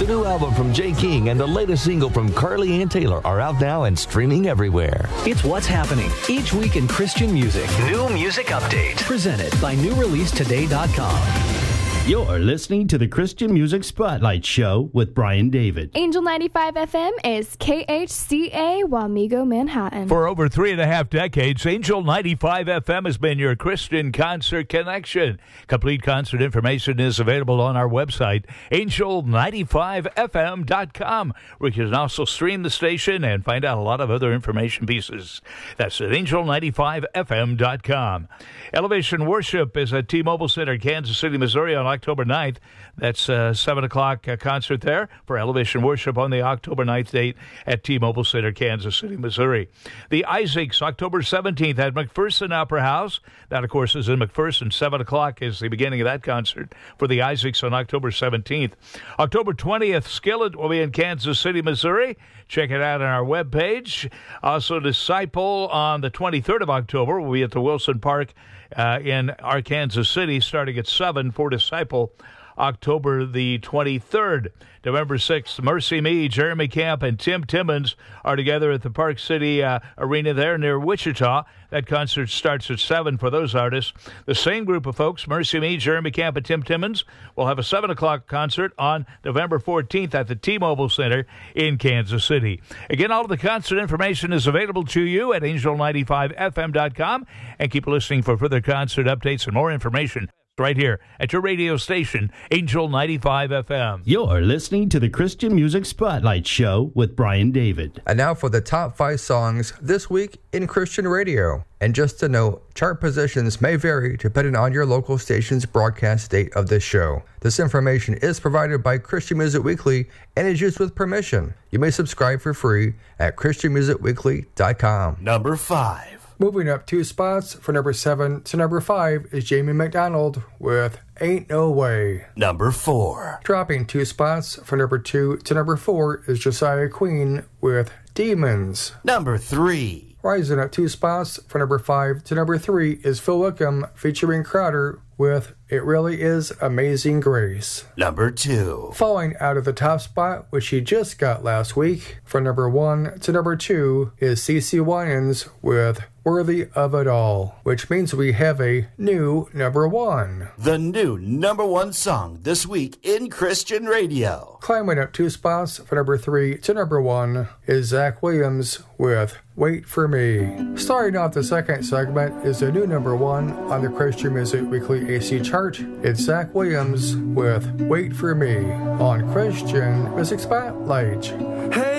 The new album from Jay King and the latest single from Carly Ann Taylor are out now and streaming everywhere. It's what's happening each week in Christian music. New Music Update. Presented by NewReleaseToday.com. You're listening to the Christian Music Spotlight Show with Brian David. Angel 95 FM is KHCA Wamego, Manhattan. For over 3.5 decades, Angel 95 FM has been your Christian concert connection. Complete concert information is available on our website, angel95fm.com, where you can also stream the station and find out a lot of other information pieces. That's at angel95fm.com. Elevation Worship is at T-Mobile Center, Kansas City, Missouri on October 9th. That's a 7 o'clock concert there for Elevation Worship on the October 9th date at T-Mobile Center, Kansas City, Missouri. The Isaacs, October 17th at McPherson Opera House. That, of course, is in McPherson. 7 o'clock is the beginning of that concert for the Isaacs on October 17th. October 20th, Skillet will be in Kansas City, Missouri. Check it out on our webpage. Also, Disciple on the 23rd of October will be at the Wilson Park in Arkansas City, starting at 7 for Disciple, October the 23rd. November 6th, Mercy Me, Jeremy Camp, and Tim Timmons are together at the Park City Arena there near Wichita. That concert starts at 7 for those artists. The same group of folks, Mercy Me, Jeremy Camp, and Tim Timmons, will have a 7 o'clock concert on November 14th at the T-Mobile Center in Kansas City. Again, all of the concert information is available to you at angel95fm.com, and keep listening for further concert updates and more information right here at your radio station, Angel 95 FM. You're listening to the Christian Music Spotlight Show with Brian David. And now for the top 5 songs this week in Christian radio. And just to note, chart positions may vary depending on your local station's broadcast date of this show. This information is provided by Christian Music Weekly and is used with permission. You may subscribe for free at ChristianMusicWeekly.com. Number 5. Moving up 2 spots for number 7 to number 5 is Jamie McDonald with Ain't No Way. Number 4. Dropping 2 spots for number 2 to number 4 is Josiah Queen with Demons. Number 3. Rising up 2 spots for number 5 to number 3 is Phil Wickham featuring Crowder with It Really Is Amazing Grace. Number 2. Falling out of the top spot, which he just got last week, from number 1 to number 2 is CeCe Winans with Worthy of It All, which means we have a new number 1. The new number 1 song this week in Christian radio. Climbing up 2 spots for number 3 to number 1 is Zach Williams with Wait For Me. Starting off the second segment is the new number 1 on the Christian Music Weekly AC chart. It's Zach Williams with Wait For Me on Christian Music Spotlight. Hey!